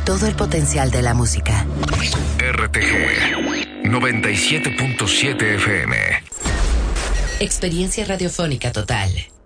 todo el potencial de la música. RTG 97.7 FM. Experiencia radiofónica total.